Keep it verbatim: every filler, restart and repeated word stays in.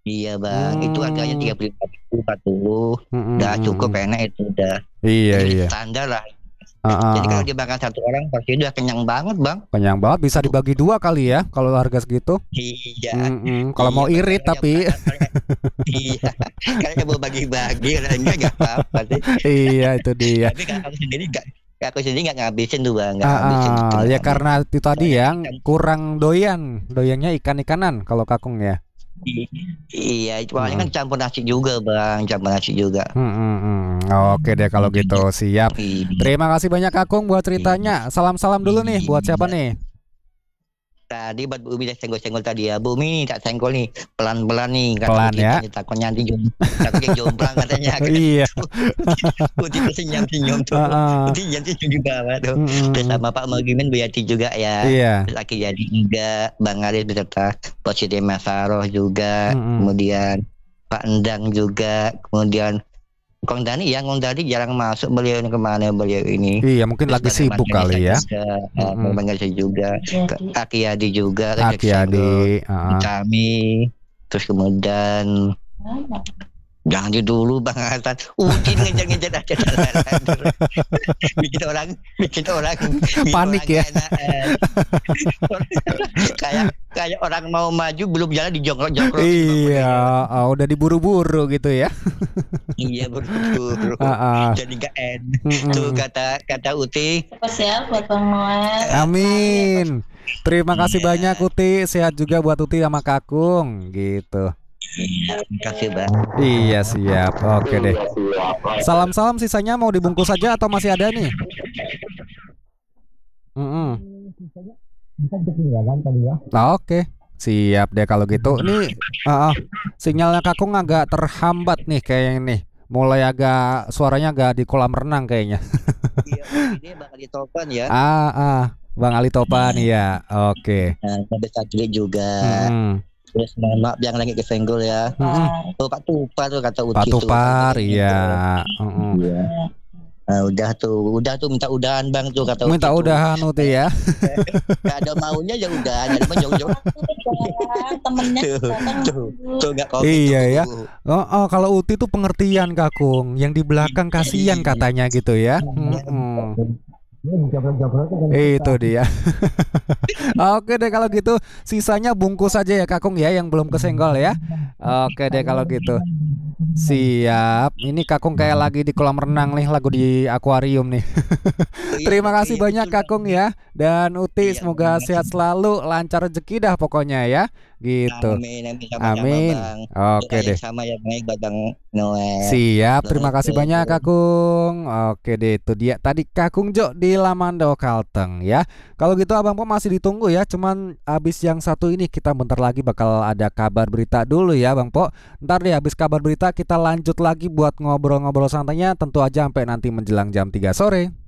Iya bang, itu harganya Hmm. tiga puluh lima ribu, empat puluh, Mm, mm, udah mm, cukup mm. enak itu udah. Iya Jadi iya. standar lah. Ah, ah, Jadi kalau ah. dimakan satu orang pasti udah kenyang banget bang. Kenyang banget, bisa Bu, dibagi dua kali ya kalau harga segitu. iya, Mm-mm. Kalau iya mau bang. irit Kalau yang tapi. kalau, kalau, iya, kalau yang mau bagi-bagi kalau enggak nggak apa-apa sih. Iya itu dia. Tapi kalau aku sendiri nggak, aku sendiri nggak ngabisin tuh bang, nggak Ah, ngabisin itu ah. nggak Ya ngabisin. karena itu tadi Soalnya yang kan kurang doyan, doyannya ikan-ikanan kalau kakung ya. I- iya, soalnya kan Mm-mm. campur nasi juga bang, campur nasi juga. Mm-mm. Oke deh kalau gitu, Jadi, siap. iya, Terima kasih banyak kakung buat ceritanya. iya, Salam-salam dulu nih buat siapa iya. nih? Tadi buat Bu Umi saya senggol-senggol tadi ya. Bu Umi nih tak senggol nih. Pelan-pelan nih kata Pelan Uti ya. tadi takutnya nanti jom, takutnya jomplang katanya kan. Iya. Uti tuh senyum-senyum tuh. Ah, ah. Uti jangan senyum juga Pak, tuh. Terus Mm-mm. sama Pak Mugimin Bu Yati juga ya. Iya. Terus Aki Jadi juga. Bang Aris beserta Positi Masaroh juga. Mm-mm. Kemudian Pak Endang juga. Kemudian Kong Dani ya, Kong Dani jarang masuk beliau ini kemana beliau ini. Iya mungkin Terus lagi Bang Herman sibuk Ganesa kali ya. juga, uh, Mm-mm. Bang Ganesa juga, Ke- Aki Yadi juga, terus Aki Senggol adik. Ah, ah. kami, terus kemudian jangan di dulu Bang Hasan, Udin ngejar-ngejar aja jalan, bikin orang, bikin orang, bikin orang Panik ya. gak enak. Kayak kayak orang mau maju belum jalan dijongkrok-jongkrokin Bang Iya, modelnya Bang. ah, udah diburu-buru gitu ya. Iya buru-buru, Ah, ah. jadi gak enak. Tuh Mm-mm. kata kata Uti, Spesial buat Bang Noel. Amin. Terima kasih banyak iya, Uti. Sehat juga buat Uti sama Kakung gitu. iya, terima kasih Bang. Iya siap. Oke deh. Salam-salam sisanya mau dibungkus saja atau masih ada nih? Mm-mm. Bisa ketinggalan tadi ya. Nah, oke. Siap deh kalau gitu. Ini ah, ah, sinyalnya Kakung agak terhambat nih kayaknya nih. Mulai agak suaranya agak di kolam renang kayaknya. Iya, Bang, ini bakal ditopan ya. Ah, ah. Bang Ali Topan Nah, ya. Oke. nah, ada Sagli juga. Mm-mm. Terus mohon maaf yang lagi kesenggol ya. Mm-mm. Oh, Pak Tupar tuh kata Pak Uci tuh kalau Tupar lagi iya. nyenggol. Mm-mm. Iya. Nah, udah tuh, udah tuh minta udahan Bang tuh kata Uci Minta tuh. udahan Uti ya. Gak ada maunya ya udah, jadi mah jauh-jauh. Temennya Tuh, datang tuh, tuh nggak komit Iya ya. tuh. Oh, oh, kalau Uti tuh pengertian Kakung. Yang di belakang kasihan Iya. katanya gitu ya. Mm-mm. Itu dia. Oke deh kalau gitu. Sisanya bungkus saja ya Kakung ya yang belum kesenggol ya. Oke deh kalau gitu. Siap. Ini Kakung kayak lagi di kolam renang nih, lagu di akuarium nih. Oh, iya, Terima Bang. kasih Iya banyak betul Bang. Kakung ya. Dan Uti Iya, Bang. semoga sehat selalu, lancar rezeki dah pokoknya ya. Gitu. Amin, amin sama-sama Amin. Bang. Oke Doa yang deh. sama ya Bang buat Bang Noel. Siap, terima kasih banyak Assalamualaikum. Kakung. Oke deh, itu dia tadi Kakung Jo di Lamando Kalteng ya. Kalau gitu Abang Po masih ditunggu ya. Cuman abis yang satu ini kita bentar lagi bakal ada kabar berita dulu ya Bang Po. Ntar deh abis kabar berita kita lanjut lagi buat ngobrol-ngobrol santainya. Tentu aja sampai nanti menjelang jam tiga sore.